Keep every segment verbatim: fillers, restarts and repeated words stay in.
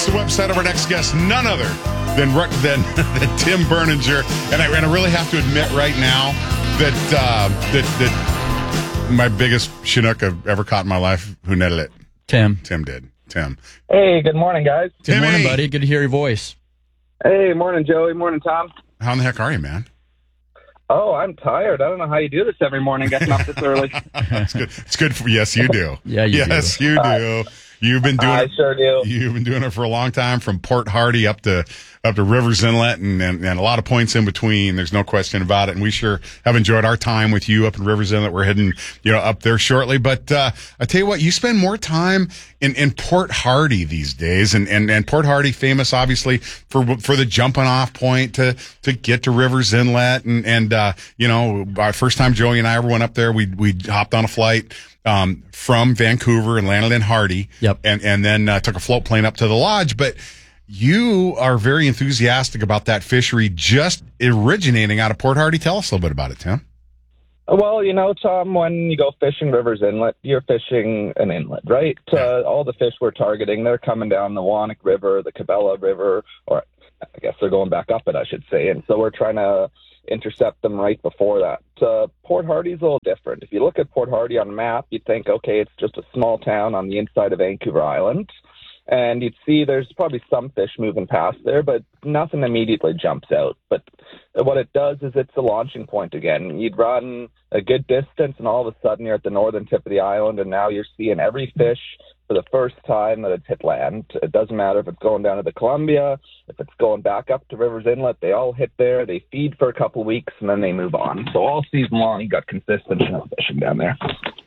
the website of our next guest, none other than than, than Tim Berninger. And I, and I really have to admit right now that uh, that that my biggest Chinook I've ever caught in my life, who netted it? Tim. Tim did. Tim. Hey, good morning, guys. Good Timmy. morning, buddy. Good to hear your voice. Hey, morning, Joey. Morning, Tom. How in the heck are you, man? Oh, I'm tired. I don't know how you do this every morning, getting up this early. It's good. It's good for yes, you do. Yeah, you yes, do. you do. You've been doing I it. sure do. You've been doing it for a long time, from Port Hardy up to up to Rivers Inlet, and, and, and a lot of points in between. There's no question about it. And we sure have enjoyed our time with you up in Rivers Inlet. We're heading, you know, up there shortly. But uh, I tell you what, you spend more time in, in Port Hardy these days, and, and, and Port Hardy famous obviously for for the jumping off point to to get to Rivers Inlet, and and uh, you know, our first time Joey and I ever went up there, we we hopped on a flight um, from Vancouver and landed in Hardy. Yep. And, and then uh, took a float plane up to the lodge. But you are very enthusiastic about that fishery just originating out of Port Hardy. Tell us a little bit about it, Tim. Well, you know, Tom, when you go fishing Rivers Inlet, you're fishing an inlet, right? Uh, all the fish we're targeting, they're coming down the Wannock River, the Cabela River, or I guess they're going back up it, I should say. And so we're trying to intercept them right before that. Uh, Port Hardy's a little different. If you look at Port Hardy on the map, you'd think, okay, it's just a small town on the inside of Vancouver Island. And you'd see there's probably some fish moving past there, but nothing immediately jumps out. But what it does is it's a launching point again. You'd run a good distance, and all of a sudden you're at the northern tip of the island, and now you're seeing every fish for the first time that it's hit land. It doesn't matter if it's going down to the Columbia, if it's going back up to Rivers Inlet, they all hit there, they feed for a couple of weeks, and then they move on. So all season long, you got consistent fishing down there.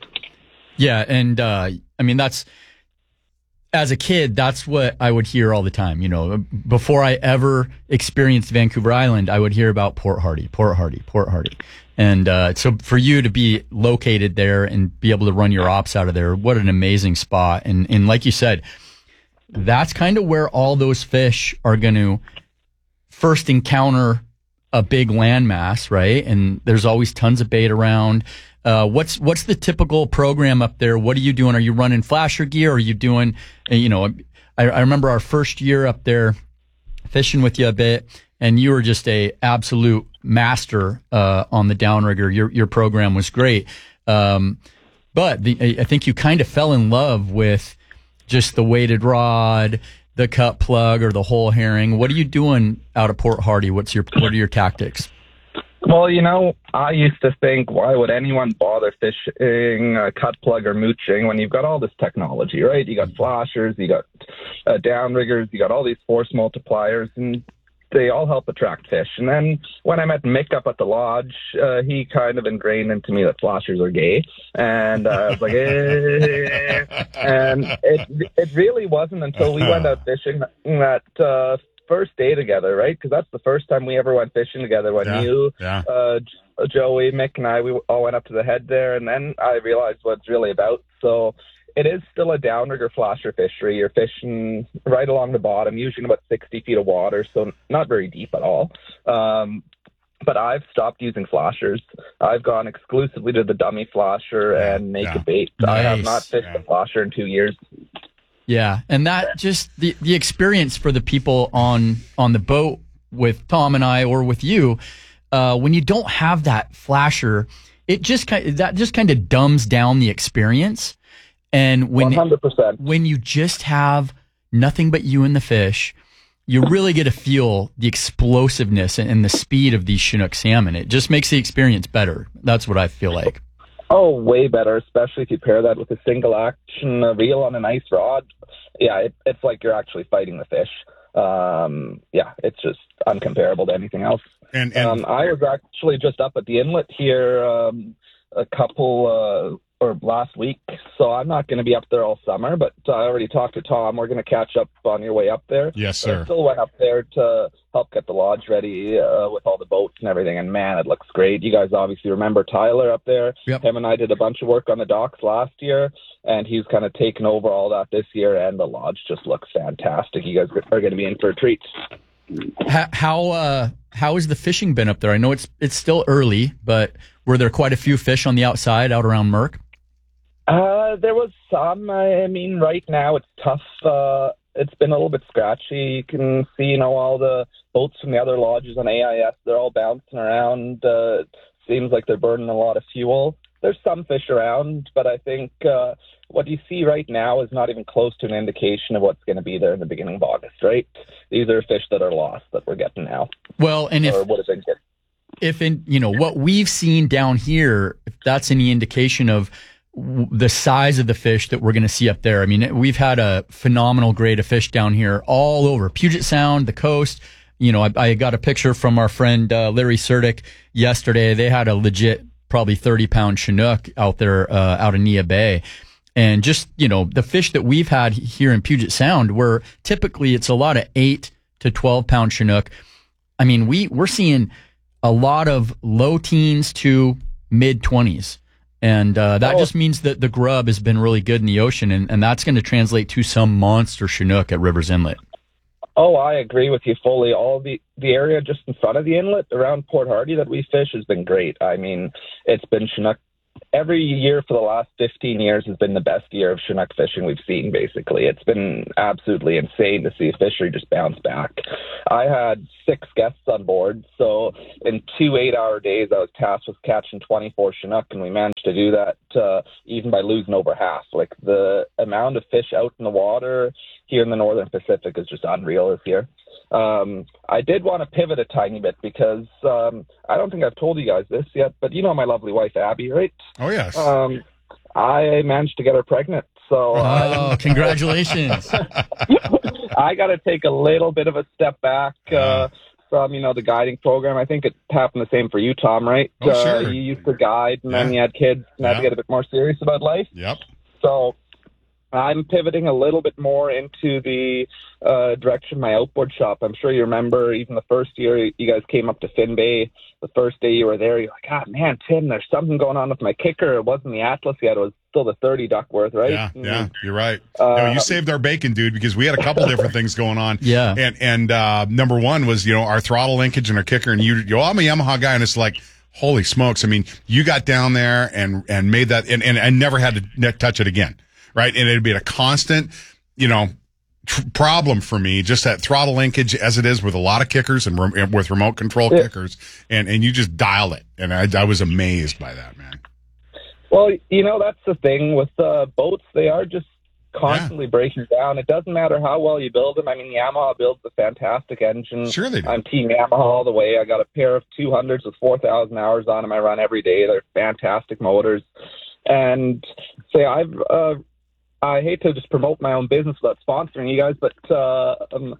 Yeah, and uh, I mean, that's, as a kid, that's what I would hear all the time. You know, before I ever experienced Vancouver Island, I would hear about Port Hardy, Port Hardy, Port Hardy. And uh, so for you to be located there and be able to run your ops out of there, what an amazing spot. And, and like you said, that's kind of where all those fish are going to first encounter a big landmass, right? And there's always tons of bait around. Uh, what's what's the typical program up there? What are you doing? Are you running flasher gear? Or are you doing, you know, I, I remember our first year up there fishing with you a bit, and you were just a absolute master uh, on the downrigger. Your your program was great, um, but the, I think you kind of fell in love with just the weighted rod, the cut plug, or the whole herring. What are you doing out of Port Hardy? What's your what are your tactics? Well, you know, I used to think, why would anyone bother fishing a cut plug or mooching when you've got all this technology, right? You got flashers, you got uh, downriggers, you got all these force multipliers, and they all help attract fish. And then when I met Mick up at the lodge, uh, he kind of ingrained into me that flashers are gay. And uh, I was like, eh. And it, it really wasn't until we went out fishing that uh, first day together, right? Because that's the first time we ever went fishing together, when yeah, you, yeah. Uh, Joey, Mick, and I, we all went up to the head there, and then I realized what it's really about. So it is still a downrigger flasher fishery. You're fishing right along the bottom, usually about sixty feet of water, so not very deep at all. Um, but I've stopped using flashers. I've gone exclusively to the dummy flasher yeah, and naked yeah. bait. Nice. I have not fished yeah. a flasher in two years. Yeah, and that just the the experience for the people on on the boat with Tom and I, or with you, uh, when you don't have that flasher, it just kind that just kind of dumbs down the experience. And when one hundred percent. when you just have nothing but you and the fish, you really get to feel the explosiveness and, and the speed of these Chinook salmon. It just makes the experience better. That's what I feel like. Oh, way better, especially if you pair that with a single action uh, reel on a nice rod. Yeah, it, it's like you're actually fighting the fish. Um, yeah, it's just uncomparable to anything else. And, and um, I was actually just up at the inlet here um, a couple, uh, or last week, so I'm not going to be up there all summer, but I already talked to Tom. We're going to catch up on your way up there. Yes, But sir. I still went up there to help get the lodge ready uh, with all the boats and everything, and man, it looks great. You guys obviously remember Tyler up there. Yep. Him and I did a bunch of work on the docks last year, and he's kind of taken over all that this year, and the lodge just looks fantastic. You guys are going to be in for a treat. How how, uh, how has the fishing been up there? I know it's it's still early, but were there quite a few fish on the outside out around Merck? Uh, there was some. I mean, right now it's tough uh, it's been a little bit scratchy. You can see, you know, all the boats from the other lodges on A I S, they're all bouncing around. Uh, seems like they're burning a lot of fuel. There's some fish around, but I think uh, what you see right now is not even close to an indication of what's going to be there in the beginning of August, right? These are fish that are lost that we're getting now. Well, and if, or would have been good. if in, you know, what we've seen down here, if that's any indication of w- the size of the fish that we're going to see up there. I mean, we've had a phenomenal grade of fish down here all over Puget Sound, the coast. You know, I, I got a picture from our friend uh, Larry Surdick yesterday. They had a legit probably thirty pound Chinook out there, uh, out of Nia Bay. And just, you know, the fish that we've had here in Puget Sound, where typically it's a lot of eight to twelve pound Chinook. I mean, we, we're seeing a lot of low teens to mid twenties. And, uh, that oh. just means that the grub has been really good in the ocean. And, and that's going to translate to some monster Chinook at Rivers Inlet. Oh, I agree with you fully. All the, the area just in front of the inlet around Port Hardy that we fish has been great. I mean, it's been Chinook. Every year for the last fifteen years has been the best year of Chinook fishing we've seen, basically. It's been absolutely insane to see a fishery just bounce back. I had six guests on board, so in two eight-hour days I was tasked with catching twenty-four Chinook, and we managed to do that uh, even by losing over half. Like, the amount of fish out in the water here in the Northern Pacific is just unreal this year. Um, I did want to pivot a tiny bit because um, I don't think I've told you guys this yet, but you know my lovely wife, Abby, right? Oh, yes. Um, I managed to get her pregnant. So, oh, uh, congratulations. I got to take a little bit of a step back uh, from, you know, the guiding program. I think it happened the same for you, Tom, right? Oh, uh, sure. You used to guide, and yeah. then you had kids, and yeah. had to get a bit more serious about life. Yep. So I'm pivoting a little bit more into the uh, direction of my outboard shop. I'm sure you remember even the first year you guys came up to Finn Bay. The first day you were there, you're like, ah, man, Tim, there's something going on with my kicker. It wasn't the Atlas yet. It was still the thirty Duckworth, right? Yeah, yeah, you're right. Uh, no, you saved our bacon, dude, because we had a couple different things going on. Yeah. And, and uh, number one was, you know, our throttle linkage and our kicker. And you, you know, I'm a Yamaha guy, and it's like, holy smokes. I mean, you got down there and, and made that, and, and I never had to net touch it again. Right. And it'd be a constant, you know, tr- problem for me, just that throttle linkage as it is with a lot of kickers and re- with remote control yeah. kickers. And, and you just dial it. And I, I was amazed by that, man. Well, you know, that's the thing with uh, boats. They are just constantly yeah. breaking down. It doesn't matter how well you build them. I mean, Yamaha builds a fantastic engine. Sure they do. I'm Team Yamaha all the way. I got a pair of two hundreds with four thousand hours on them. I run every day. They're fantastic motors. And say I've... Uh, I hate to just promote my own business without sponsoring you guys, but uh, um,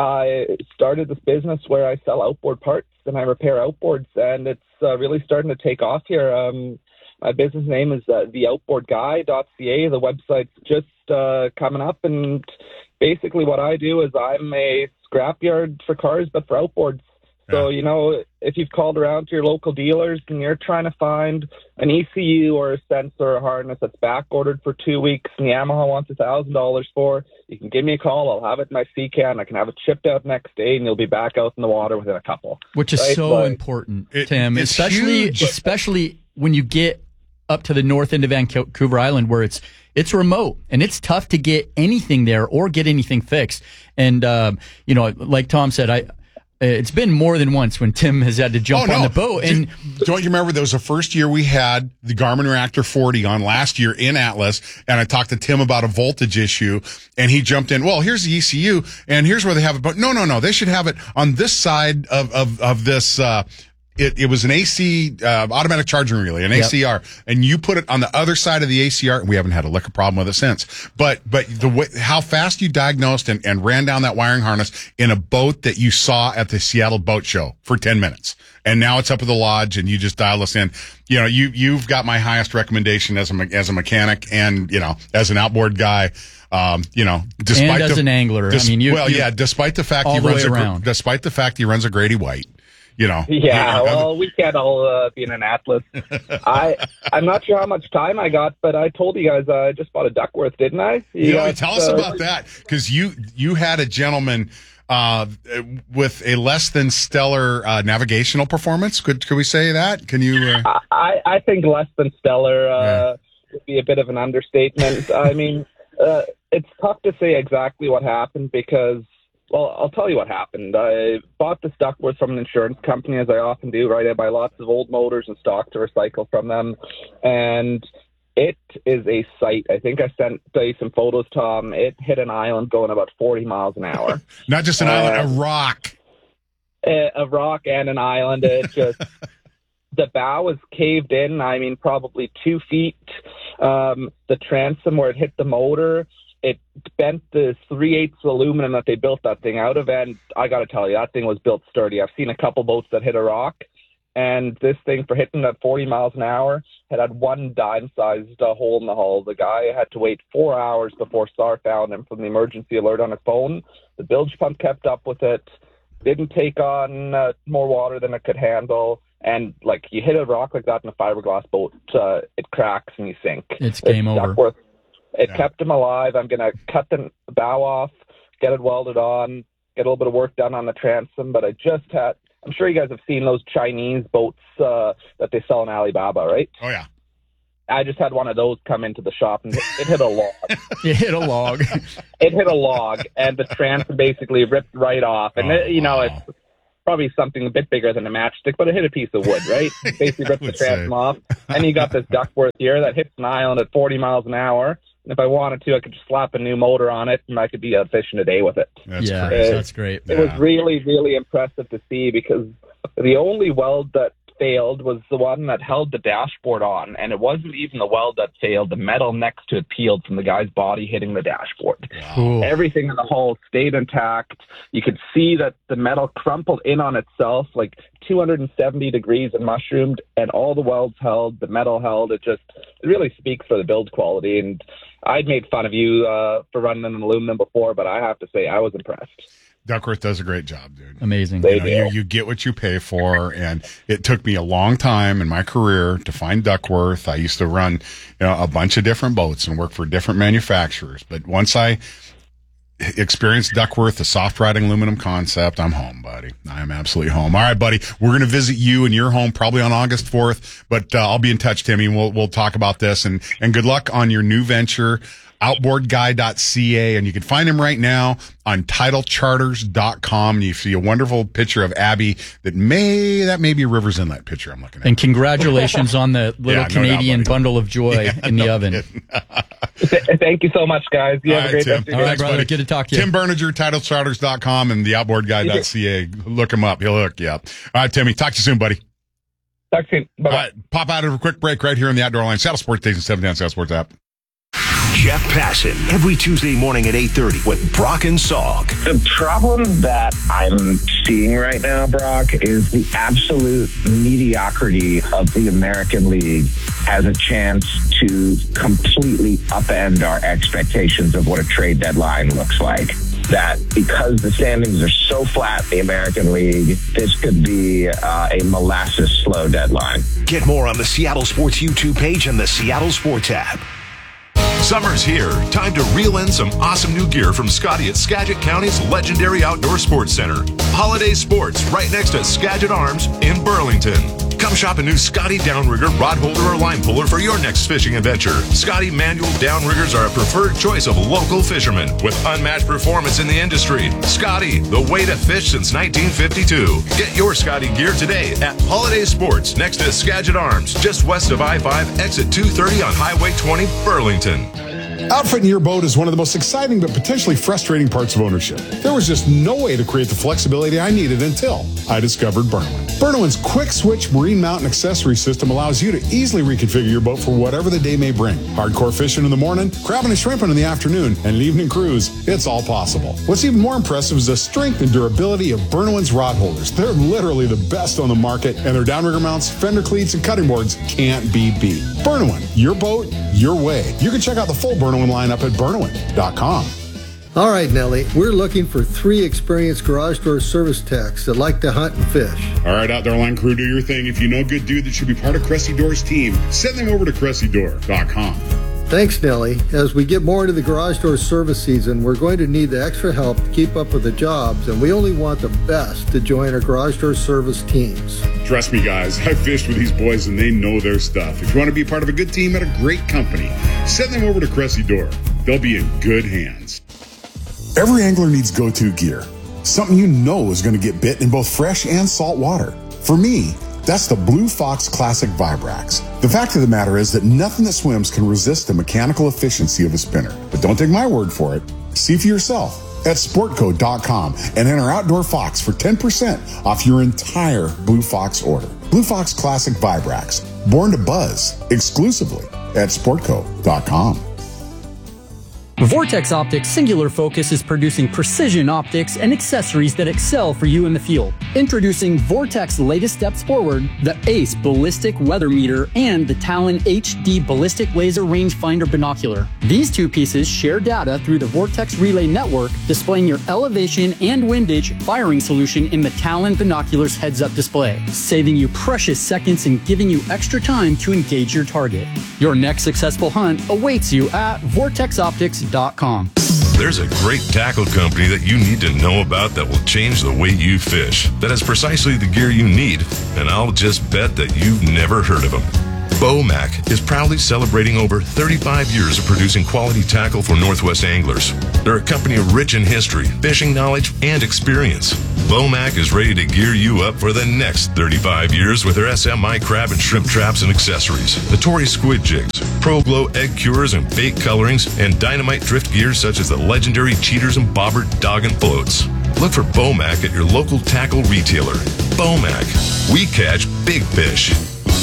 I started this business where I sell outboard parts and I repair outboards, and it's uh, really starting to take off here. Um, my business name is uh, the outboard guy dot c a. The website's just uh, coming up, and basically what I do is I'm a scrapyard for cars, but for outboards. So, you know, if you've called around to your local dealers and you're trying to find an E C U or a sensor or a harness that's back ordered for two weeks and Yamaha wants one thousand dollars for, you can give me a call. I'll have it in my C CAN. I can have it shipped out next day, and you'll be back out in the water within a couple. Which is right? so but, important, it, Tim, especially huge. especially when you get up to the north end of Vancouver Island, where it's it's remote and it's tough to get anything there or get anything fixed. And um, you know, like Tom said, I. It's been more than once when Tim has had to jump oh, no. on the boat. And Do, don't you remember there was the first year we had the Garmin Reactor forty on last year in Atlas, and I talked to Tim about a voltage issue, and he jumped in, well, here's the E C U, and here's where they have it. But no, no, no, they should have it on this side of, of, of this, uh, It, it was an A C, uh, automatic charging relay, an yep. A C R, and you put it on the other side of the A C R, and we haven't had a liquor problem with it since. But, but the way, how fast you diagnosed and, and ran down that wiring harness in a boat that you saw at the Seattle Boat Show for ten minutes. And now it's up at the lodge, and you just dial us in. You know, you, you've got my highest recommendation as a, as a mechanic and, you know, as an outboard guy. Um, you know, despite and as the, an angler. Dis- I mean, you, well, you, yeah, despite the fact he the runs a, around. despite the fact he runs a Grady White. You know, yeah, well, we can't all uh, be in an Atlas. I, I'm not sure how much time I got, but I told you guys uh, I just bought a Duckworth, didn't I? You, you know, got, tell us uh, about that, because you you had a gentleman uh, with a less than stellar uh, navigational performance. Could could we say that? Can you? Uh... I I think less than stellar uh, yeah. would be a bit of an understatement. I mean. Uh, it's tough to say exactly what happened because, well, I'll tell you what happened. I bought this Duckworth from an insurance company, as I often do, right? I buy lots of old motors and stock to recycle from them. And it is a sight. I think I sent you some photos, Tom. It hit an island going about forty miles an hour. Not just an uh, island, a rock. A, a rock and an island. It just... The bow was caved in, I mean, probably two feet. Um, the transom where it hit the motor, it bent the three-eighths aluminum that they built that thing out of. And I got to tell you, that thing was built sturdy. I've seen a couple boats that hit a rock. And this thing, for hitting at forty miles an hour, had had one dime-sized uh, hole in the hull. The guy had to wait four hours before S A R found him from the emergency alert on his phone. The bilge pump kept up with it. Didn't take on uh, more water than it could handle. And, like, you hit a rock like that in a fiberglass boat, uh, it cracks and you sink. It's game it's over. Duckworth. It Yeah. kept him alive. I'm going to cut the bow off, get it welded on, get a little bit of work done on the transom. But I just had, I'm sure you guys have seen those Chinese boats uh, that they sell in Alibaba, right? Oh, yeah. I just had one of those come into the shop, and it, it hit a log. You hit a log. It hit a log, and the transom basically ripped right off. And, Oh, it, you know, wow. it's probably something a bit bigger than a matchstick, but it hit a piece of wood, right? It basically ripped the would transom say. off. And you got this Duckworth here that hits an island at forty miles an hour. And if I wanted to, I could just slap a new motor on it, and I could be out fishing a day with it. That's yeah, crazy. that's great. It Yeah. was really, really impressive to see because the only weld that failed was the one that held the dashboard on, and it wasn't even the weld that failed. The metal next to it peeled from the guy's body hitting the dashboard. Cool. Everything in the hull stayed intact. You could see that the metal crumpled in on itself like two hundred seventy degrees and mushroomed, and all the welds held, the metal held. It just it really speaks for the build quality. And I'd made fun of you uh, for running in aluminum before, but I have to say I was impressed. Duckworth does a great job, dude. Amazing. They You know, do. you, you get what you pay for, and it took me a long time in my career to find Duckworth. I used to run, you know, a bunch of different boats and work for different manufacturers. But once I experienced Duckworth, the soft riding aluminum concept, I'm home, buddy. I am absolutely home. All right, buddy. We're going to visit you and your home probably on August fourth, but uh, I'll be in touch, Timmy. We'll we'll talk about this, and and good luck on your new venture. outboard guy dot c a, and you can find him right now on title charters dot com. And you see a wonderful picture of Abby that may that may be a Rivers Inlet picture I'm looking at. And congratulations on the little Yeah, no Canadian doubt, buddy. bundle of joy Yeah, in the no oven. kidding. Th- Thank you so much, guys. You All have right, a great Tim. rest of your All day. right, brother. buddy. Good to talk to you. Tim Berninger, title charters dot com and the outboard guy dot c a. Look him up. He'll hook you up. All right, Timmy. Talk to you soon, buddy. Talk soon. Bye-bye. All right, pop out of a quick break right here in the Outdoor Line. Saddle Sports Station seven down Saddle Sports app. Jeff Passan, every Tuesday morning at eight thirty with Brock and Salk. The problem that I'm seeing right now, Brock, is the absolute mediocrity of the American League has a chance to completely upend our expectations of what a trade deadline looks like. That because the standings are so flat in the American League, this could be uh, a molasses slow deadline. Get more on the Seattle Sports YouTube page and the Seattle Sports app. Summer's here. Time to reel in some awesome new gear from Scotty at Skagit County's legendary outdoor sports center. Holiday Sports, right next to Skagit Arms in Burlington. Come shop a new Scotty downrigger, rod holder, or line puller for your next fishing adventure. Scotty manual downriggers are a preferred choice of local fishermen with unmatched performance in the industry. Scotty, the way to fish since nineteen fifty-two. Get your Scotty gear today at Holiday Sports next to Skagit Arms, just west of I five, exit two thirty on Highway twenty, Burlington. Outfitting your boat is one of the most exciting but potentially frustrating parts of ownership. There was just no way to create the flexibility I needed until I discovered Burnowin. Burnowin's quick switch marine mount and accessory system allows you to easily reconfigure your boat for whatever the day may bring. Hardcore fishing in the morning, crabbing and shrimping in the afternoon, and an evening cruise, it's all possible. What's even more impressive is the strength and durability of Burnowin's rod holders. They're literally the best on the market, and their downrigger mounts, fender cleats, and cutting boards can't be beat. Burnowin, your boat, your way. You can check out the full Burnowin lineup at burnowin dot com. All right, Nellie, we're looking for three experienced garage door service techs that like to hunt and fish. All right, Outdoor Line crew, do your thing. If you know a good dude that should be part of Cressy Door's team, send them over to cressy door dot com. Thanks, Nellie. As we get more into the garage door service season, we're going to need the extra help to keep up with the jobs, and we only want the best to join our garage door service teams. Trust me, guys, I've fished with these boys and they know their stuff. If you want to be part of a good team at a great company, send them over to Cressy Door. they'll be in good hands. Every angler needs go-to gear. Something you know is going to get bit in both fresh and salt water. For me, that's the Blue Fox Classic Vibrax. The fact of the matter is that nothing that swims can resist the mechanical efficiency of a spinner. But don't take my word for it. See for yourself at sportco dot com and enter Outdoor Fox for ten percent off your entire Blue Fox order. Blue Fox Classic Vibrax, born to buzz, exclusively at sportco dot com. Vortex Optics' singular focus is producing precision optics and accessories that excel for you in the field. Introducing Vortex's latest steps forward, the ACE Ballistic Weather Meter and the Talon H D Ballistic Laser Rangefinder Binocular. These two pieces share data through the Vortex Relay Network, displaying your elevation and windage firing solution in the Talon Binocular's heads-up display, saving you precious seconds and giving you extra time to engage your target. Your next successful hunt awaits you at vortex optics dot com. There's a great tackle company that you need to know about that will change the way you fish, that has precisely the gear you need, and I'll just bet that you've never heard of them. Bomac is proudly celebrating over thirty-five years of producing quality tackle for Northwest anglers. They're a company rich in history, fishing knowledge, and experience. Bomac is ready to gear you up for the next thirty-five years with their S M I crab and shrimp traps and accessories, the Tory squid jigs, Pro Glow egg cures and bait colorings, and dynamite drift gear such as the legendary cheaters and bobber dog and floats. Look for Bomac at your local tackle retailer. Bomac, we catch big fish.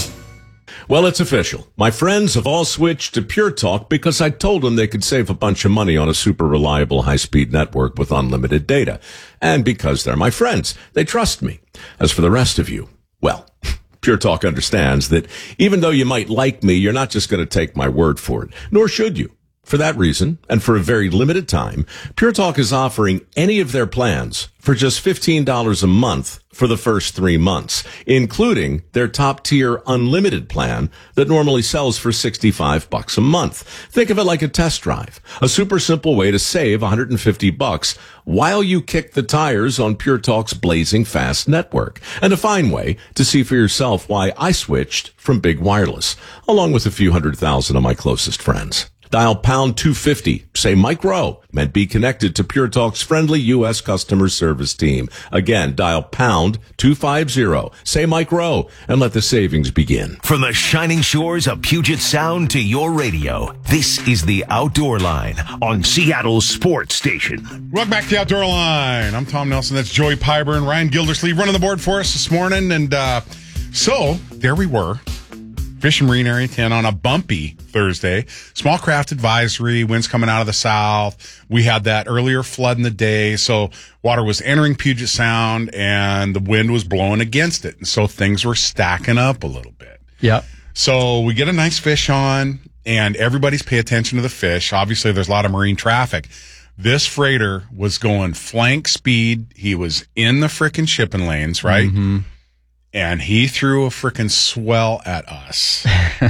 Well, it's official. My friends have all switched to Pure Talk because I told them they could save a bunch of money on a super reliable high-speed network with unlimited data. And because they're my friends, they trust me. As for the rest of you, well, Pure Talk understands that even though you might like me, you're not just going to take my word for it, nor should you. For that reason, and for a very limited time, Pure Talk is offering any of their plans for just fifteen dollars a month for the first three months, including their top-tier unlimited plan that normally sells for sixty-five bucks a month. Think of it like a test drive, a super simple way to save one hundred fifty bucks while you kick the tires on Pure Talk's blazing fast network, and a fine way to see for yourself why I switched from Big Wireless, along with a few hundred thousand of my closest friends. Dial pound two fifty, say Mike Rowe, and be connected to Pure Talk's friendly U S customer service team. Again, dial pound two fifty, say Mike Rowe, and let the savings begin. From the shining shores of Puget Sound to your radio, this is the Outdoor Line on Seattle's Sports Station. Welcome back to the Outdoor Line. I'm Tom Nelson. That's Joey Piber and Ryan Gildersleeve running the board for us this morning. And uh, so there we were. Fish and Marine Area ten on a bumpy Thursday. Small craft advisory, winds coming out of the south. We had that earlier flood in the day, so water was entering Puget Sound and the wind was blowing against it. And so things were stacking up a little bit. Yeah. So we get a nice fish on and everybody's pay attention to the fish. Obviously there's a lot of marine traffic. This freighter was going flank speed. He was in the frickin' shipping lanes, right? Mm-hmm. And he threw a freaking swell at us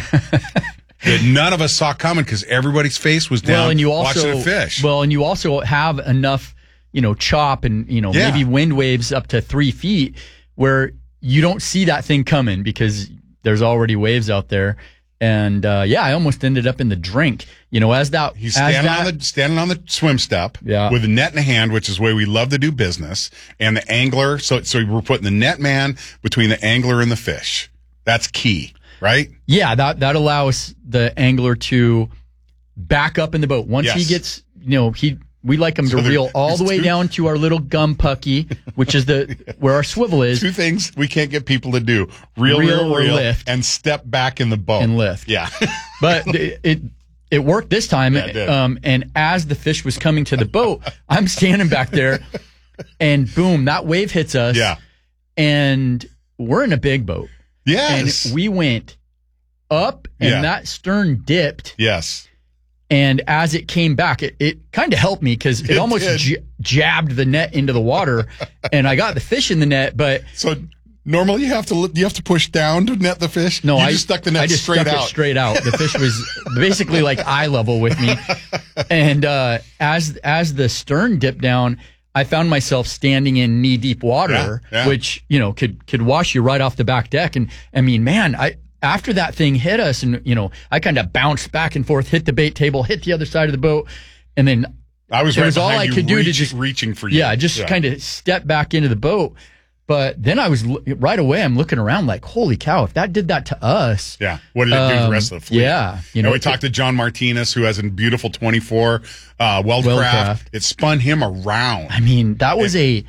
that none of us saw coming because everybody's face was down well, and you also, watching the fish. Well, and you also have enough, you know, chop and, you know, yeah. maybe wind waves up to three feet where you don't see that thing coming because there's already waves out there. And, uh, yeah, I almost ended up in the drink, you know, as that. He's standing, that, on the, standing on the swim step yeah. with a net in a hand, which is the way we love to do business. And the angler. So, so we're putting the net man between the angler and the fish. That's key, right? Yeah. That, that allows the angler to back up in the boat. Once yes. he gets, you know, he, we like him so to reel all the way two, down to our little gum pucky, which is the where our swivel is. Two things we can't get people to do: reel, reel, reel, or reel lift, and step back in the boat and lift. Yeah, but it, it it worked this time. Yeah, it did. Um, and as the fish was coming to the boat, I'm standing back there, and boom, that wave hits us. Yeah, and we're in a big boat. Yes, and we went up, and yeah. that stern dipped. Yes. And as it came back, it, it kind of helped me because it, it almost j- jabbed the net into the water, and I got the fish in the net. But so normally you have to you have to push down to net the fish. No, you I just stuck the net I just straight stuck out. It straight out. The fish was basically like eye level with me, and uh, as as the stern dipped down, I found myself standing in knee deep water, yeah, yeah. which you know could could wash you right off the back deck. And I mean, man, I. after that thing hit us, and, you know, I kind of bounced back and forth, hit the bait table, hit the other side of the boat, and then I was it right was all behind I you, could do reach, to just reaching for you. Yeah, just Yeah. kind of step back into the boat. But then I was right away. I'm looking around like, holy cow! If that did that to us, yeah, what did it do to the rest of the fleet? Yeah, you know, and we talked to John Martinez, who has a beautiful twenty-four uh, Weldcraft. Weldcraft. It spun him around. I mean, that was it, a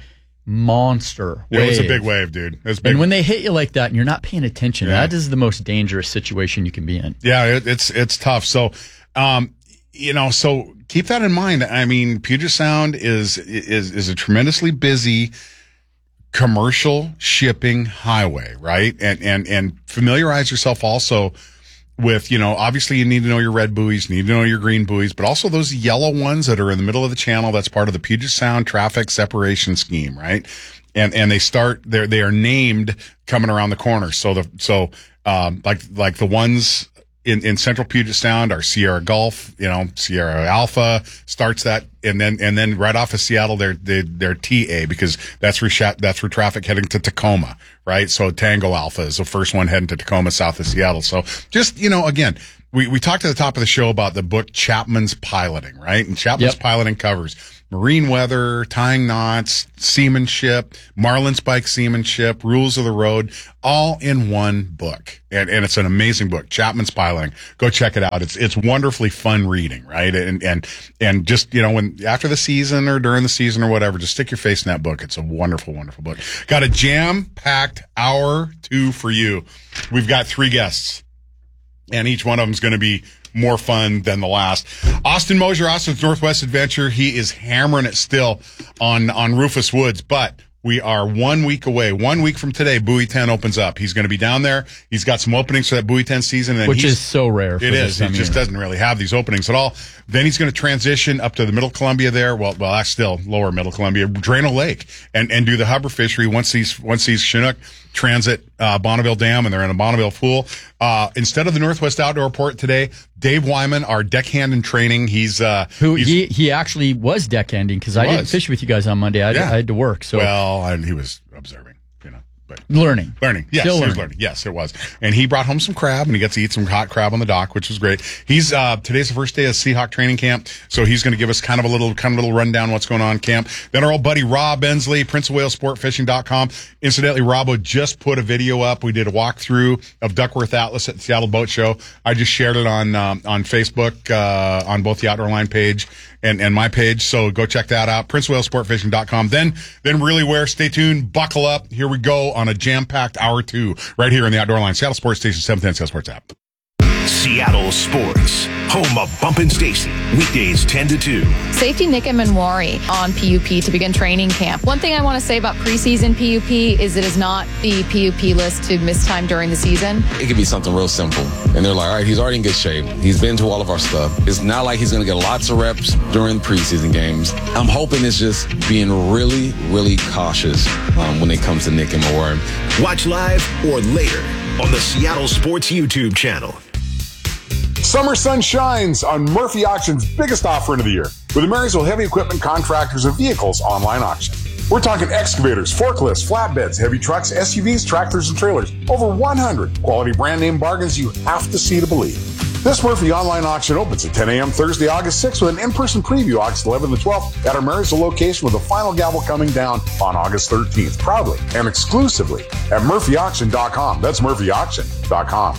monster wave. It was a big wave, dude. It was big. And when they hit you like that, and you're not paying attention, Yeah. that is the most dangerous situation you can be in. Yeah, it, it's it's tough. So, um, you know, so keep that in mind. I mean, Puget Sound is is is a tremendously busy commercial shipping highway, right? And and and familiarize yourself also with, you know, obviously you need to know your red buoys, you need to know your green buoys, but also those yellow ones that are in the middle of the channel. That's part of the Puget Sound traffic separation scheme, right? And and they start they they are named coming around the corner. So the so um like like the ones in, in central Puget Sound are Sierra Gulf, you know, Sierra Alpha starts that, and then and then right off of Seattle, they're they're, they're T A, because that's for that's for traffic heading to Tacoma, right? So Tango Alpha is the first one heading to Tacoma, south of Seattle. So just, you know, again, we we talked at the top of the show about the book Chapman's Piloting, right? And Chapman's Yep. Piloting covers marine weather, tying knots, seamanship, marlin spike seamanship, rules of the road, all in one book. And, and it's an amazing book, Chapman's Piloting. Go check it out. It's, it's wonderfully fun reading, right? And, and, and just, you know, when after the season or during the season or whatever, just stick your face in that book. It's a wonderful, wonderful book. Got a jam-packed hour two for you. We've got three guests, and each one of them is going to be more fun than the last. Austin Mosier, Austin's Northwest Adventure. He is hammering it still on, on Rufus Woods, but we are one week away. One week from today, Buoy ten opens up. He's going to be down there. He's got some openings for that Buoy ten season. And Which he's, is so rare. For It is. This He just year. doesn't really have these openings at all. Then he's going to transition up to the Middle Columbia there. Well, well, that's still lower Middle Columbia, Drano Lake, and, and do the hubber fishery once these, once these Chinook transit, uh, Bonneville Dam, and they're in a Bonneville pool. Uh, instead of the Northwest Outdoor Port today, Dave Wyman, our deckhand in training, he's, uh, Who he's, he he actually was deckhanding, because I didn't was. fish with you guys on Monday. I, Yeah. I had to work, so well, and he was observing, you know, but learning. learning. Yes, Still he was learning. learning. Yes, it was. And he brought home some crab, and he got to eat some hot crab on the dock, which was great. He's, uh, today's the first day of Seahawk training camp, so he's going to give us kind of a little, kind of a little rundown what's going on in camp. Then our old buddy Rob Ensley, Prince of Wales Sport Fishing dot com. Incidentally, Robbo just put a video up. We did a walkthrough of Duckworth Atlas at the Seattle Boat Show. I just shared it on, um, on Facebook, uh, on both the Outdoor Line page and, and my page. So go check that out. Prince of Wales Sport Fishing dot com. Then, then really where, stay tuned, buckle up. Here we go on a jam-packed hour two right here in the Outdoor Line, Seattle Sports Station, seven ten Seattle Sports app. Seattle Sports, home of Bumpin' Stacy, weekdays ten to two. Safety Nick and Manwari on P U P to begin training camp. One thing I want to say about preseason P U P is it is not the P U P list to miss time during the season. It could be something real simple. And they're like, all right, he's already in good shape. He's been to all of our stuff. It's not like he's going to get lots of reps during the preseason games. I'm hoping it's just being really, really cautious um, when it comes to Nick and Manwari. Watch live or later on the Seattle Sports YouTube channel. Summer sun shines on Murphy Auction's biggest offering of the year with the Marysville Heavy Equipment Contractors of Vehicles online auction. We're talking excavators, forklifts, flatbeds, heavy trucks, S U Vs, tractors, and trailers. Over one hundred quality brand name bargains you have to see to believe. This Murphy online auction opens at ten a.m. Thursday, August sixth with an in-person preview August eleventh and twelfth at our Marysville location, with the final gavel coming down on August thirteenth. Proudly and exclusively at Murphy Auction dot com. That's Murphy Auction dot com.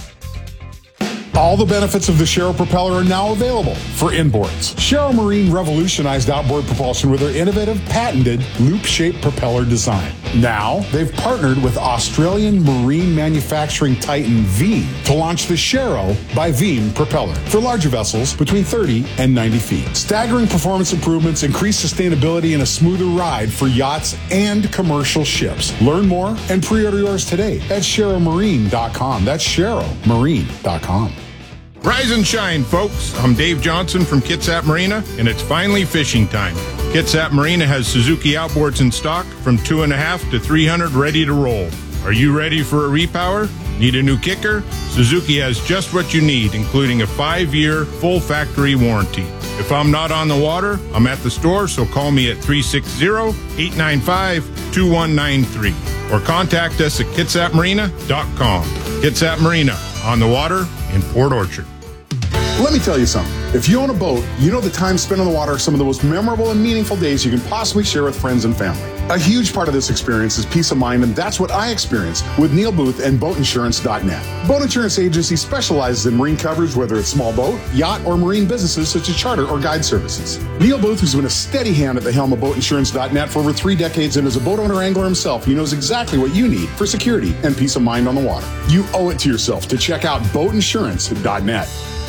All the benefits of the Sharrow propeller are now available for inboards. Sharrow Marine revolutionized outboard propulsion with their innovative, patented, loop-shaped propeller design. Now, they've partnered with Australian marine manufacturing titan Veem to launch the Sharrow by Veem propeller for larger vessels between thirty and ninety feet. Staggering performance improvements, increased sustainability, and a smoother ride for yachts and commercial ships. Learn more and pre-order yours today at Sharrow Marine dot com. That's Sharrow Marine dot com. Rise and shine, folks. I'm Dave Johnson from Kitsap Marina, and it's finally fishing time. Kitsap Marina has Suzuki outboards in stock from two and a half to three hundred ready to roll. Are you ready for a repower? Need a new kicker? Suzuki has just what you need, including a five-year full factory warranty. If I'm not on the water, I'm at the store, so call me at three six zero, eight nine five, two one nine three or contact us at kitsap marina dot com. Kitsap Marina, on the water in Port Orchard. Let me tell you something. If you own a boat, you know the time spent on the water are some of the most memorable and meaningful days you can possibly share with friends and family. A huge part of this experience is peace of mind, and that's what I experienced with Neil Booth and boat insurance dot net. Boat Insurance Agency specializes in marine coverage, whether it's small boat, yacht, or marine businesses such as charter or guide services. Neil Booth has been a steady hand at the helm of boat insurance dot net for over three decades, and as a boat owner angler himself, he knows exactly what you need for security and peace of mind on the water. You owe it to yourself to check out boat insurance dot net.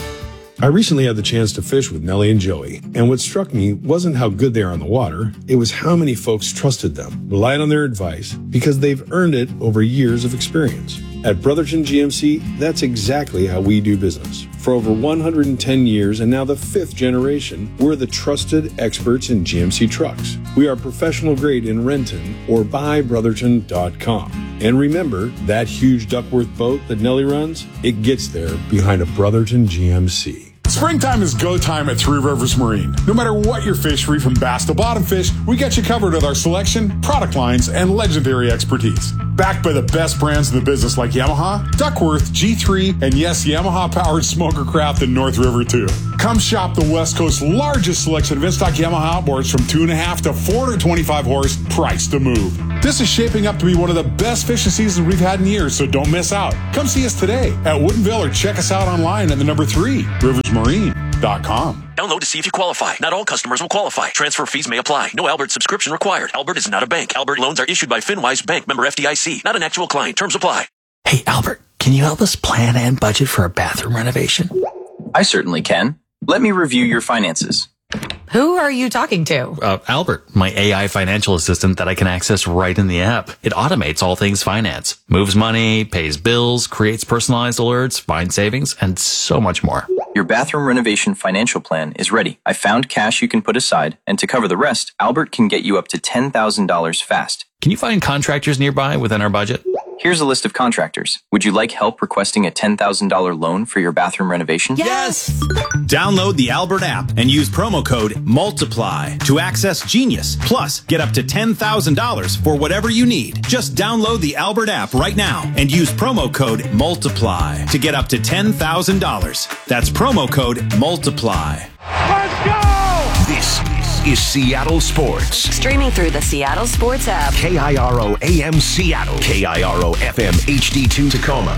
I recently had the chance to fish with Nellie and Joey, and what struck me wasn't how good they are on the water, it was how many folks trusted them, relied on their advice, because they've earned it over years of experience. At Brotherton G M C, that's exactly how we do business. For over one hundred ten years, and now the fifth generation, we're the trusted experts in G M C trucks. We are professional grade in Renton or buy brotherton dot com. And remember, that huge Duckworth boat that Nellie runs, it gets there behind a Brotherton G M C. Springtime is go time at Three Rivers Marine. No matter what your fishery, from bass to bottom fish, we got you covered with our selection, product lines, and legendary expertise. Backed by the best brands in the business like Yamaha, Duckworth, G three, and yes, Yamaha-powered smoker craft in North River too. Come shop the West Coast's largest selection of in-stock Yamaha outboards from two and a half to four hundred twenty-five horse, price to move. This is shaping up to be one of the best fishing seasons we've had in years, so don't miss out. Come see us today at Woodinville or check us out online at the number three, rivers marine dot com. Download to see if you qualify. Not all customers will qualify. Transfer fees may apply. No Albert subscription required. Albert is not a bank. Albert loans are issued by FinWise Bank, member F D I C. Not an actual client. Terms apply. Hey, Albert, can you help us plan and budget for a bathroom renovation? I certainly can. Let me review your finances. Who are you talking to? Uh, Albert, my A I financial assistant that I can access right in the app. It automates all things finance, moves money, pays bills, creates personalized alerts, finds savings, and so much more. Your bathroom renovation financial plan is ready. I found cash you can put aside, and to cover the rest, Albert can get you up to ten thousand dollars fast. Can you find contractors nearby within our budget? Here's a list of contractors. Would you like help requesting a ten thousand dollars loan for your bathroom renovation? Yes! Download the Albert app and use promo code MULTIPLY to access Genius. Plus, get up to ten thousand dollars for whatever you need. Just download the Albert app right now and use promo code MULTIPLY to get up to ten thousand dollars. That's promo code MULTIPLY. Let's go! This is Seattle Sports. Streaming through the Seattle Sports app. K I R O A M Seattle. K I R O F M H D two Tacoma.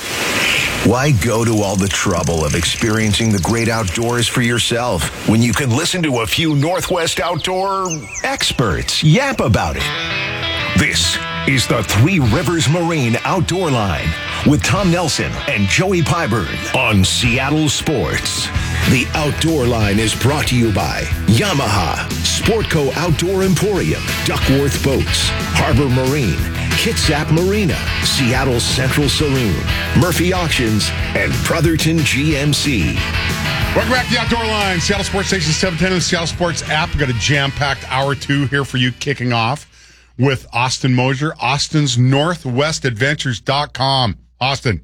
Why go to all the trouble of experiencing the great outdoors for yourself when you can listen to a few Northwest outdoor experts yap about it? This is the Three Rivers Marine Outdoor Line with Tom Nelson and Joey Pyburn on Seattle Sports. The Outdoor Line is brought to you by Yamaha, Sportco Outdoor Emporium, Duckworth Boats, Harbor Marine, Kitsap Marina, Seattle Central Saloon, Murphy Auctions, and Brotherton G M C. Welcome back to the Outdoor Line, Seattle Sports Station seven ten and the Seattle Sports app. We've got a jam-packed hour two here for you, kicking off with Austin Mosier, Austin's Northwest Adventures dot com. Austin.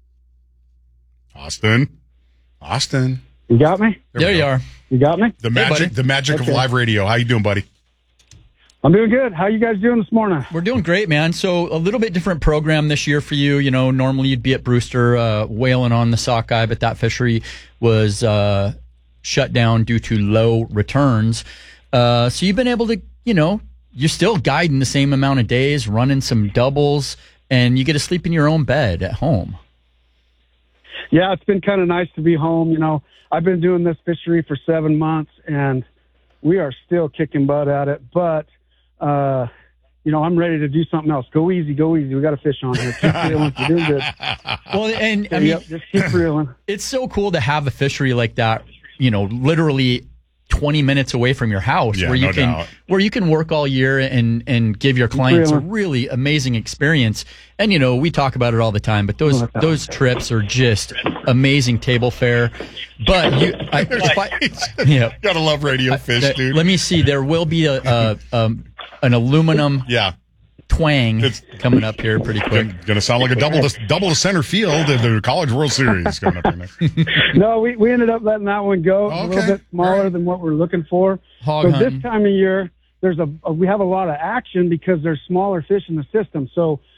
Austin. Austin. You got me? There, there you are. You got me? The magic, hey, the magic okay. of live radio. How you doing, buddy? I'm doing good. How you guys doing this morning? We're doing great, man. So a little bit different program this year for you. You know, normally you'd be at Brewster uh, whaling on the sockeye, but that fishery was uh, shut down due to low returns. Uh, so you've been able to, you know, you're still guiding the same amount of days, running some doubles, and you get to sleep in your own bed at home. Yeah, it's been kind of nice to be home. You know, I've been doing this fishery for seven months, and we are still kicking butt at it. But, uh, you know, I'm ready to do something else. Go easy, go easy. We got a fish on here. Keep reeling. You're doing good. Well, and I mean, yep, just keep reeling. It's so cool to have a fishery like that, you know, literally twenty minutes away from your house, yeah, where you no can doubt. where you can work all year and and give your clients a really amazing experience. And you know, we talk about it all the time, but those those trips are just amazing table fare. But you, I, if I, yeah, gotta love radio fish, I, dude. Let me see. There will be a, a um an aluminum yeah. twang it's coming up here pretty quick. Going to sound like a double to, double to center field of the College World Series coming up here next. No, we, we ended up letting that one go okay. a little bit smaller right. than what we're looking for. Hog so hunting. This time of year, there's a, a we have a lot of action because there's smaller fish in the system. So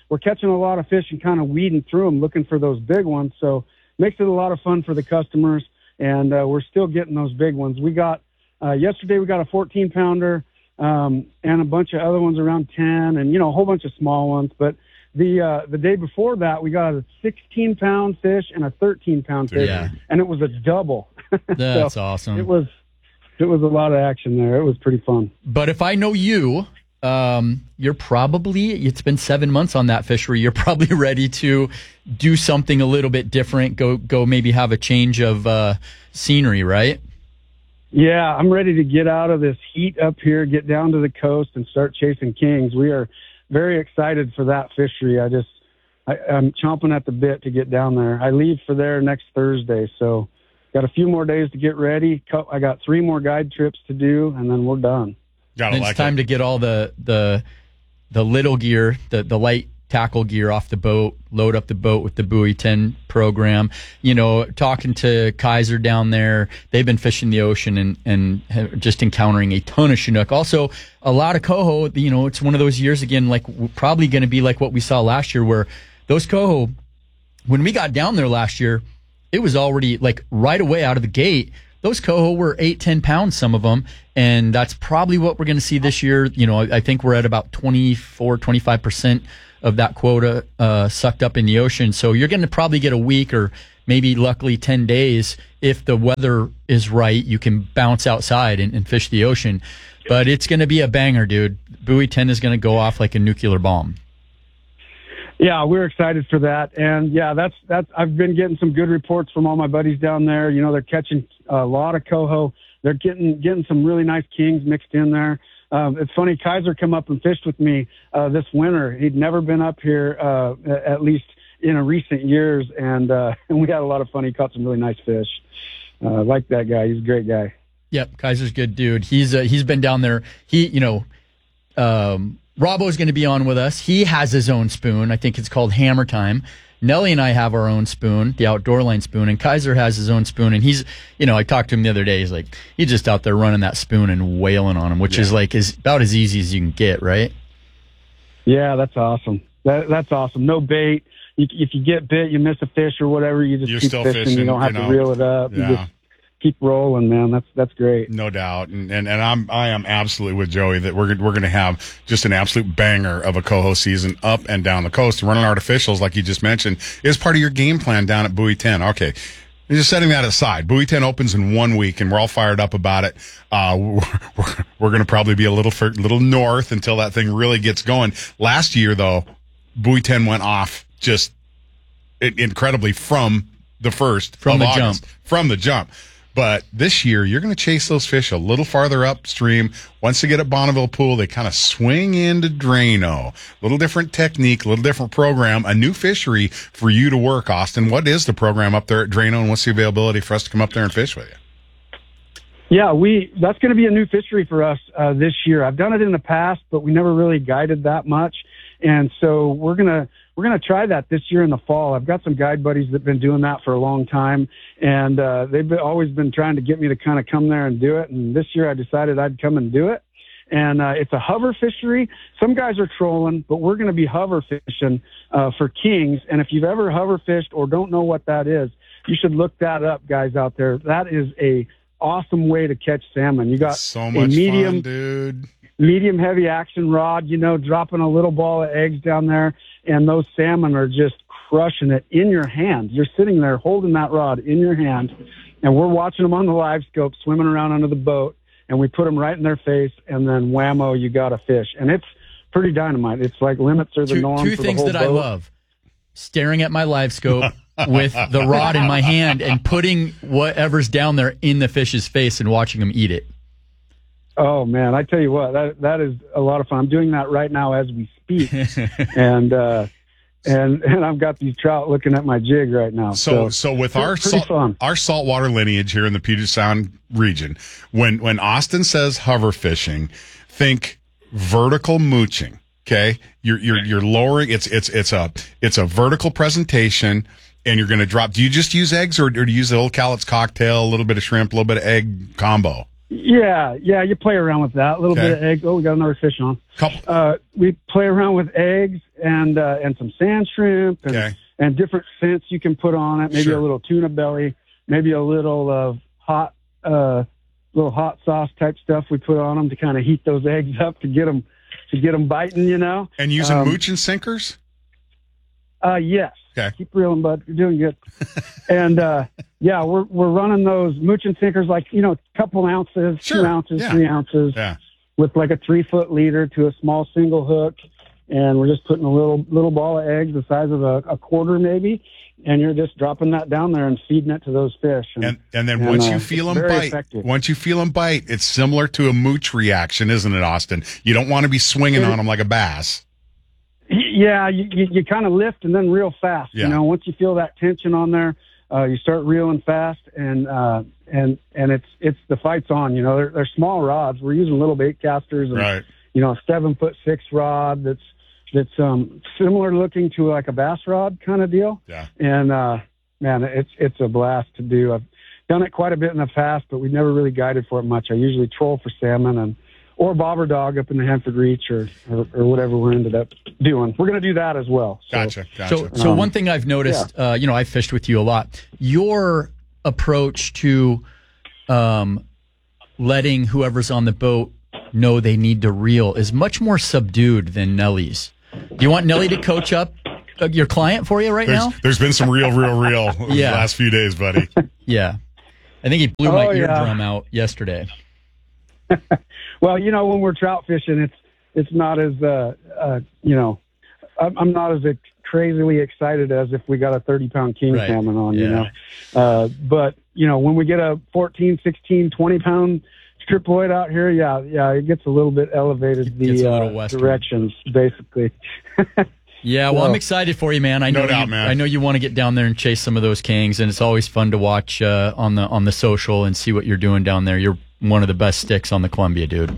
we're catching a lot of fish and kind of weeding through them, looking for those big ones. So makes it a lot of fun for the customers, and uh, we're still getting those big ones. We got uh, yesterday we got a fourteen pounder um, and a bunch of other ones around ten, and you know a whole bunch of small ones. But the uh, the day before that we got a sixteen pound fish and a thirteen pound fish, Yeah. and it was a double. That's So awesome. It was it was a lot of action there. It was pretty fun. But if I know you, um, you're probably, it's been seven months on that fishery. You're probably ready to do something a little bit different. Go, go maybe have a change of uh, scenery, right? Yeah, I'm ready to get out of this heat up here, get down to the coast and start chasing kings. We are very excited for that fishery. I just, I, I'm chomping at the bit to get down there. I leave for there next Thursday, so got a few more days to get ready. Co- I got three more guide trips to do, and then we're done. And it's time to get all the the the little gear, the the light tackle gear off the boat, load up the boat with the Buoy ten program. You know, talking to Kaiser down there, they've been fishing the ocean and and have just encountering a ton of Chinook. Also, a lot of coho. You know, it's one of those years again, like probably going to be like what we saw last year, where those coho, when we got down there last year, it was already like right away out of the gate. Those coho were eight, ten pounds, some of them. And that's probably what we're going to see this year. You know, I think we're at about twenty-four, twenty-five percent of that quota uh, sucked up in the ocean. So you're going to probably get a week or maybe luckily ten days. If the weather is right, you can bounce outside and, and fish the ocean. But it's going to be a banger, dude. Buoy ten is going to go off like a nuclear bomb. Yeah, we're excited for that. And yeah, that's, that's, I've been getting some good reports from all my buddies down there. You know, they're catching a lot of coho. They're getting, getting some really nice kings mixed in there. Um, it's funny, Kaiser come up and fished with me, uh, this winter. He'd never been up here, uh, at least in a recent years. And, uh, and we had a lot of fun. He caught some really nice fish. Uh, I like that guy. He's a great guy. Yep. Kaiser's a good dude. He's, uh, he's been down there. He, you know, um, Robbo's going to be on with us. He has his own spoon. I think it's called Hammer Time. Nelly and I have our own spoon, the Outdoor Line spoon, and Kaiser has his own spoon. And he's, you know, I talked to him the other day. He's like, he's just out there running that spoon and wailing on him, which Yeah. is like is about as easy as you can get, right? Yeah, that's awesome. That, that's awesome. No bait. You, if you get bit, you miss a fish or whatever, you just You're keep still fishing. fishing, You don't have you know. to reel it up. Yeah. You just keep rolling, man. That's that's great. No doubt, and and, and I'm I am absolutely with Joey that we're we're going to have just an absolute banger of a coho season up and down the coast. And running artificials, like you just mentioned, is part of your game plan down at Buoy ten. Okay, just setting that aside, Buoy ten opens in one week, and we're all fired up about it. Uh, we're we're, we're going to probably be a little fur, little north until that thing really gets going. Last year, though, Buoy ten went off just incredibly from the first From of the August, jump. from the jump. But this year, you're going to chase those fish a little farther upstream. Once they get at Bonneville Pool, they kind of swing into Drano. A little different technique, a little different program, a new fishery for you to work, Austin. What is the program up there at Drano, and what's the availability for us to come up there and fish with you? Yeah, we that's going to be a new fishery for us uh, this year. I've done it in the past, but we never really guided that much, and so we're gonna we're gonna try that this year in the fall. I've got some guide buddies that've been doing that for a long time, and uh, they've been, always been trying to get me to kind of come there and do it. And this year, I decided I'd come and do it. And uh, it's a hover fishery. Some guys are trolling, but we're going to be hover fishing uh, for kings. And if you've ever hover fished or don't know what that is, you should look that up, guys out there. That is a awesome way to catch salmon. You got So a much medium, fun, dude. medium heavy action rod, you know, dropping a little ball of eggs down there, and those salmon are just crushing it in your hand. You're sitting there holding that rod in your hand, and we're watching them on the live scope swimming around under the boat, and we put them right in their face, and then whammo, you got a fish. And it's pretty dynamite. It's like limits are the Two, norm two for things the whole that boat. I love: staring at my live scope with the rod in my hand and putting whatever's down there in the fish's face and watching them eat it. Oh man, I tell you what, that that is a lot of fun. I'm doing that right now as we speak, and uh, and and I've got these trout looking at my jig right now. So, So, so with pretty- our pretty salt, fun. our saltwater lineage here in the Puget Sound region, when when Austin says hover fishing, think vertical mooching. Okay, you're you're you're lowering. It's it's it's a it's a vertical presentation, and you're going to drop. Do you just use eggs, or, or do you use the old Cowlitz cocktail, a little bit of shrimp, a little bit of egg combo? Yeah, yeah, you play around with that. A little Okay. bit of eggs. Oh, we got another fish on. Couple. Uh, we play around with eggs and uh, and some sand shrimp and, Okay. and different scents you can put on it. Maybe Sure. a little tuna belly, maybe a little uh, hot, uh, little hot sauce type stuff we put on them to kind of heat those eggs up to get them to get them biting. You know. And using Um, mooch and sinkers? Uh, yes. Okay. Keep reeling, bud. You're doing good. and uh, yeah, we're we're running those mooch and sinkers like you know, a couple ounces, Sure. two ounces, Yeah. three ounces, Yeah. with like a three foot leader to a small single hook, and we're just putting a little little ball of eggs the size of a, a quarter maybe, and you're just dropping that down there and feeding it to those fish. And And and then and, once uh, you feel it's them very bite, effective. once you feel them bite, it's similar to a mooch reaction, isn't it, Austin? You don't want to be swinging It- on them like a bass. Yeah, you, you, you kind of lift and then reel fast. Yeah. You know, once you feel that tension on there, uh, you start reeling fast, and uh, and and it's it's the fight's on. You know, they're, they're small rods. We're using little bait casters, and Right. you know, a seven foot six rod that's that's um, similar looking to like a bass rod kind of deal. Yeah. And uh, man, it's it's a blast to do. I've done it quite a bit in the past, but we've never really guided for it much. I usually troll for salmon and or bobber dog up in the Hanford Reach or, or, or whatever we ended up doing. We're going to do that as well. So, Gotcha. Gotcha. So, so Um, one thing I've noticed, uh, you know, I've fished with you a lot. Your approach to um, letting whoever's on the boat know they need to reel is much more subdued than Nellie's. Do you want Nellie to coach up uh, your client for you right There's, now? there's been some real, real, real Yeah. the last few days, buddy. Yeah. I think he blew my Oh, yeah. eardrum out yesterday. Well, you know, when we're trout fishing, it's it's not as uh, uh, you know, I'm, I'm not as crazily excited as if we got a thirty pound king Right. salmon on. You Yeah. know, uh, but you know, when we get a fourteen, sixteen, twenty pound triploid out here, yeah, yeah, it gets a little bit elevated. Gets The a little uh, western. directions, basically. Yeah, well, So- I'm excited for you, man. I No know, doubt, you, man. I know you want to get down there and chase some of those kings, and it's always fun to watch uh, on the on the social and see what you're doing down there. You're one of the best sticks on the Columbia, dude.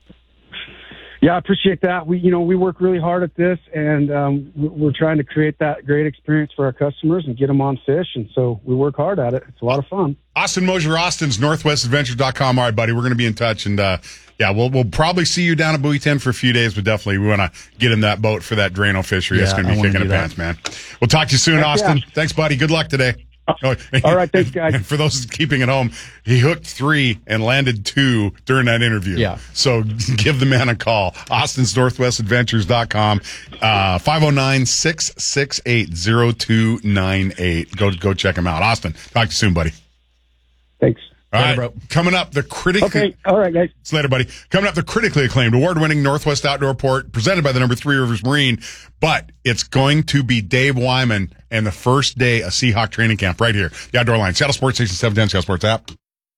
Yeah, I appreciate that. We, you know, we work really hard at this, and um, we- we're trying to create that great experience for our customers and get them on fish. And so we work hard at it. It's a lot of fun. Austin Mosier, Austin's northwest adventures dot com. All right, buddy, we're going to be in touch. And, uh, yeah, we'll we'll probably see you down at Buoy ten for a few days, but definitely we want to get in that boat for that Drano fishery. Yeah, It's going to I be wanna kicking do the that. pants, man. We'll talk to you soon, Heck Austin. yeah. Thanks, buddy. Good luck today. Oh, All right, thanks, guys. For those keeping it home, he hooked three and landed two during that interview. Yeah. So give the man a call. Austin's northwest adventures dot com, uh, five oh nine, six six eight, oh two nine eight. Go, go check him out. Austin, talk to you soon, buddy. Thanks. All right, Later, bro. coming up, the critically Okay. All right, guys. See you later, buddy. Coming up, the critically acclaimed award-winning Northwest Outdoor Port, presented by the number Three Rivers Marine. But it's going to be Dave Wyman and the first day of Seahawk training camp right here, the Outdoor Line, Seattle Sports Station seven ten, Seattle Sports app.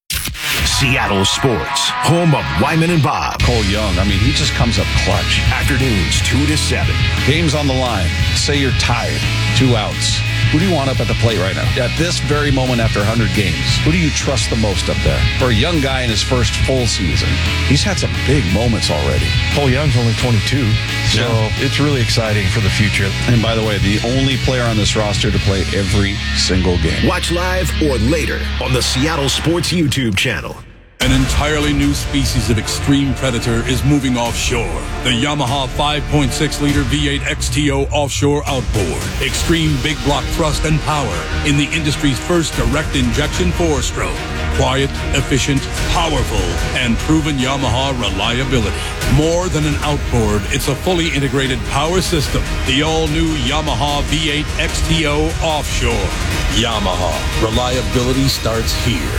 Seattle Sports, home of Wyman and Bob. Cole Young, I mean, he just comes up clutch. Afternoons two to seven. Game's on the line. Say you're tired. Two outs. Who do you want up at the plate right now? At this very moment after one hundred games, who do you trust the most up there? For a young guy in his first full season, he's had some big moments already. Cole Young's only twenty-two, so Yeah. it's really exciting for the future. And by the way, the only player on this roster to play every single game. Watch live or later on the Seattle Sports YouTube channel. An entirely new species of extreme predator is moving offshore. The Yamaha five point six liter V eight X T O offshore outboard. Extreme big block thrust and power in the industry's first direct injection four-stroke. Quiet, efficient, powerful, and proven Yamaha reliability. More than an outboard, it's a fully integrated power system. The all-new Yamaha V eight X T O offshore. Yamaha. Reliability starts here.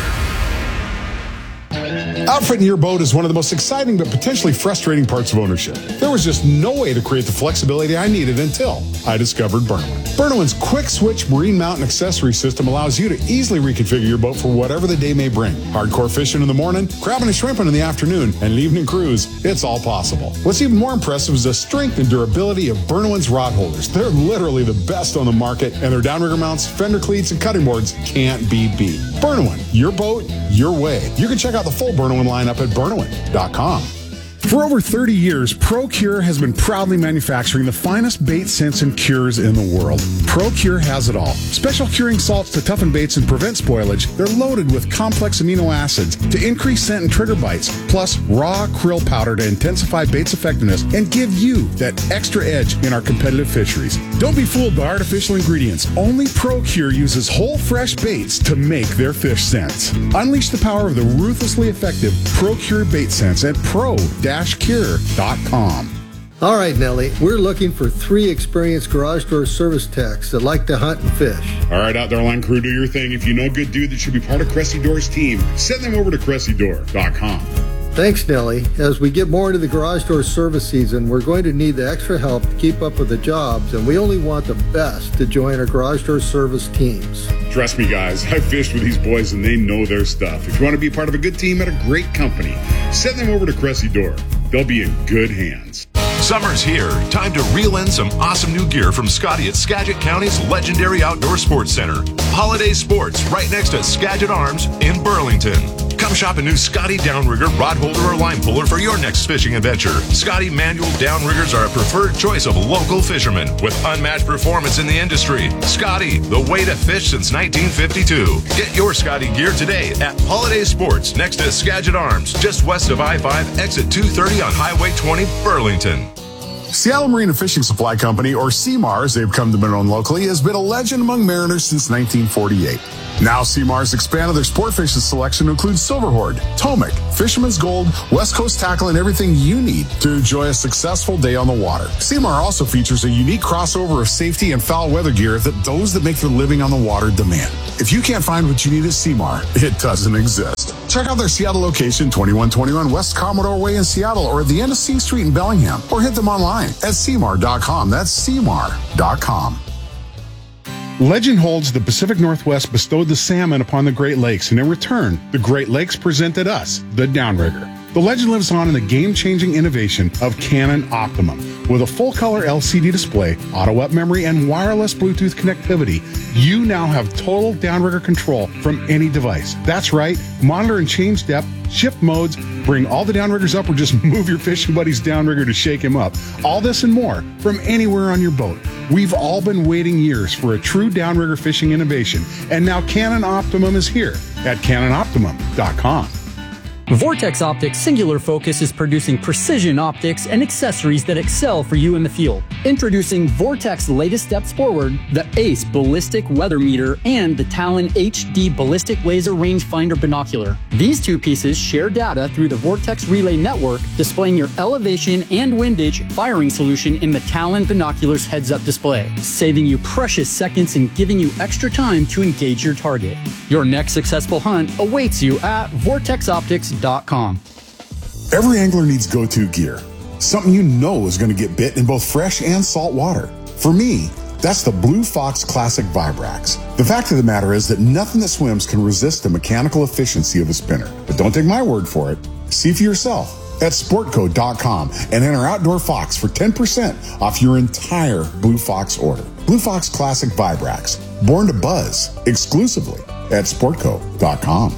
Outfitting your boat is one of the most exciting but potentially frustrating parts of ownership. There was just no way to create the flexibility I needed until I discovered Burnowin. Burnowin's quick switch marine mount and accessory system allows you to easily reconfigure your boat for whatever the day may bring. Hardcore fishing in the morning, crabbing and shrimping in the afternoon, and an evening cruise, it's all possible. What's even more impressive is the strength and durability of Burnowin's rod holders. They're literally the best on the market, and their downrigger mounts, fender cleats, and cutting boards can't be beat. Burnowin, your boat, your way. You can check out the full Burnowin lineup at Burnowin dot com. For over thirty years, ProCure has been proudly manufacturing the finest bait scents and cures in the world. ProCure has it all. Special curing salts to toughen baits and prevent spoilage. They're loaded with complex amino acids to increase scent and trigger bites, plus raw krill powder to intensify bait's effectiveness and give you that extra edge in our competitive fisheries. Don't be fooled by artificial ingredients. Only ProCure uses whole fresh baits to make their fish scents. Unleash the power of the ruthlessly effective ProCure bait scents at pro cure dot com. All right, Nellie, we're looking for three experienced garage door service techs that like to hunt and fish. All right, Outdoor Line crew, do your thing. If you know a good dude that should be part of Cressy Door's team, send them over to cressy door dot com. Thanks, Nellie. As we get more into the garage door service season, we're going to need the extra help to keep up with the jobs, and we only want the best to join our garage door service teams. Trust me, guys, I've fished with these boys and they know their stuff. If you want to be part of a good team at a great company, send them over to Cressy Door. They'll be in good hands. Summer's here. Time to reel in some awesome new gear from Scotty at Skagit County's legendary outdoor sports center. Holiday Sports, right next to Skagit Arms in Burlington. Come shop a new Scotty downrigger, rod holder, or line puller for your next fishing adventure. Scotty manual downriggers are a preferred choice of local fishermen with unmatched performance in the industry. Scotty, the way to fish since nineteen fifty-two. Get your Scotty gear today at Holiday Sports next to Skagit Arms, just west of I five, exit two thirty on Highway twenty, Burlington. Seattle Marine and Fishing Supply Company, or C M A R as they've come to be known locally, has been a legend among mariners since nineteen forty-eight. Now C M A R has expanded their sport fishing selection to include Silverhorde, Tomic, Fisherman's Gold, West Coast tackle, and everything you need to enjoy a successful day on the water. C M A R also features a unique crossover of safety and foul weather gear that those that make their living on the water demand. If you can't find what you need at C M A R, it doesn't exist. Check out their Seattle location, twenty-one twenty-one West Commodore Way in Seattle, or at the end of C Street in Bellingham, or hit them online at c m a r dot com. That's c m a r dot com. Legend holds the Pacific Northwest bestowed the salmon upon the Great Lakes, and in return, the Great Lakes presented us the downrigger. The legend lives on in the game-changing innovation of Canon Optimum. With a full-color L C D display, auto-up memory, and wireless Bluetooth connectivity, you now have total downrigger control from any device. That's right, monitor and change depth, shift modes, bring all the downriggers up, or just move your fishing buddy's downrigger to shake him up. All this and more from anywhere on your boat. We've all been waiting years for a true downrigger fishing innovation, and now Canon Optimum is here at canon optimum dot com. Vortex Optics' singular focus is producing precision optics and accessories that excel for you in the field. Introducing Vortex latest steps forward, the ACE Ballistic Weather Meter and the Talon H D Ballistic Laser Rangefinder Binocular. These two pieces share data through the Vortex Relay Network, displaying your elevation and windage firing solution in the Talon Binoculars heads-up display, saving you precious seconds and giving you extra time to engage your target. Your next successful hunt awaits you at vortex optics dot com. Every angler needs go-to gear. Something you know is going to get bit in both fresh and salt water. For me, that's the Blue Fox Classic Vibrax. The fact of the matter is that nothing that swims can resist the mechanical efficiency of a spinner. But don't take my word for it. See for yourself at sportco dot com and enter Outdoor Fox for ten percent off your entire Blue Fox order. Blue Fox Classic Vibrax, born to buzz, exclusively at sportco dot com.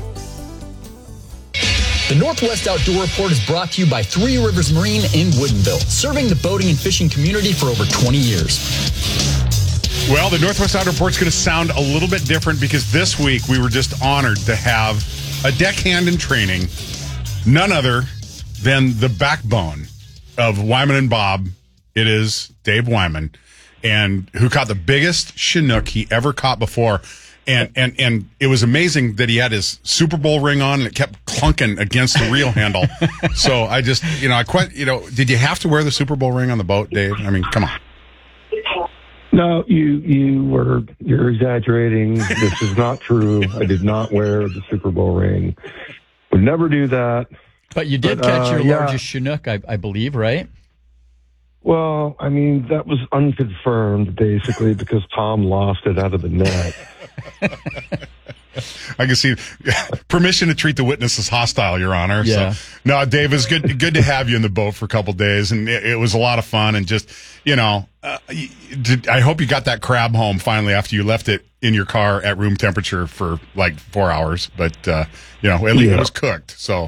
The Northwest Outdoor Report is brought to you by Three Rivers Marine in Woodinville, serving the boating and fishing community for over twenty years. Well, the Northwest Outdoor Report's going to sound a little bit different because this week we were just honored to have a deckhand in training, none other than the backbone of Wyman and Bob. It is Dave Wyman, and who caught the biggest Chinook he ever caught before. And, and and it was amazing that he had his Super Bowl ring on and it kept clunking against the reel handle. So I just, you know, I quite, you know, did you have to wear the Super Bowl ring on the boat, Dave? I mean, come on. No, you you were you're exaggerating. This is not true. I did not wear the Super Bowl ring. Would never do that. But you did But, catch uh, your yeah. largest Chinook, I, I believe, right? Well, I mean, that was unconfirmed, basically, because Tom lost it out of the net. I can see permission to treat the witnesses hostile, Your Honor. Yeah. So, no, Dave, it was good, good to have you in the boat for a couple of days, and it, it was a lot of fun. And just, you know, uh, you- did, I hope you got that crab home finally after you left it in your car at room temperature for like four hours. But uh, you know, at least Yeah. it was cooked. So,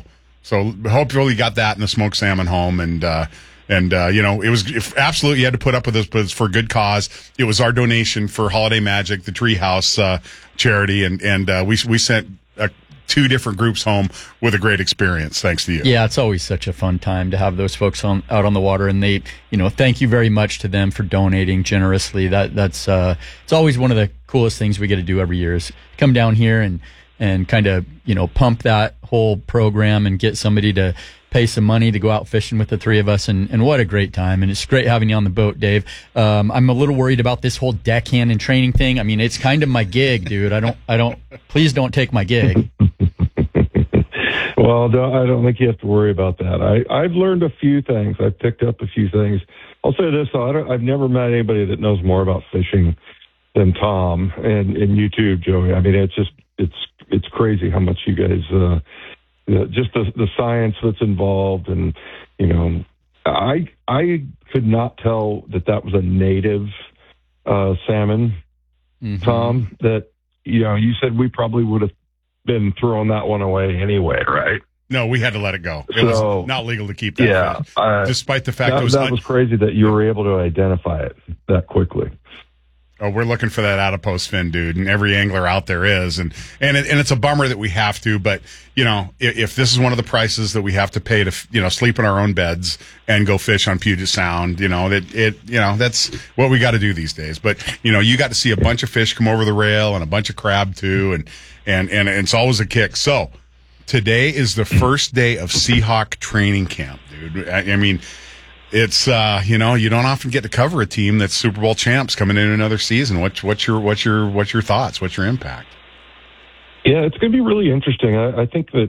So hopefully you got that in the smoked salmon home. And, uh, and, uh, you know, it was if, absolutely, you had to put up with this, but it's for a good cause. It was our donation for Holiday Magic, the Treehouse, uh, charity. And, and, uh, we, we sent, uh, two different groups home with a great experience. Thanks to you. Yeah, it's always such a fun time to have those folks on, out on the water, and they, you know, thank you very much to them for donating generously. That that's uh, it's always one of the coolest things we get to do every year is come down here and and kind of, you know, pump that whole program and get somebody to pay some money to go out fishing with the three of us, and, and what a great time. And it's great having you on the boat, Dave. Um, I'm a little worried about this whole deckhand and training thing. I mean, it's kind of my gig, dude. I don't, I don't, please don't take my gig. Well, don't, I don't think you have to worry about that. I, I've learned a few things. I've picked up a few things. I'll say this, though. I don't, I've never met anybody that knows more about fishing than Tom, and, and you too, Joey. I mean, it's just, it's, it's crazy how much you guys, uh, just the, the science that's involved. And, you know, I, I could not tell that that was a native, uh, salmon, mm-hmm. Tom, that, you know, you said we probably would have been throwing that one away anyway, right? No, we had to let it go. It so, was not legal to keep that yeah, fish, uh, despite the fact that, it was... That un- was crazy that you were able to identify it that quickly. Oh, we're looking for that adipose fin, dude, and every angler out there is, and and it, and it's a bummer that we have to, but you know, if, if this is one of the prices that we have to pay to, you know, sleep in our own beds and go fish on Puget Sound, you know, that it, you know, that's what we got to do these days. But you know, you got to see a bunch of fish come over the rail and a bunch of crab too, and and and it's always a kick. So today is the first day of Seahawk training camp, dude. I, I mean. It's, uh, you know, you don't often get to cover a team that's Super Bowl champs coming in another season. What's, what's your, what's your, what's your thoughts? What's your impact? Yeah, it's going to be really interesting. I, I think that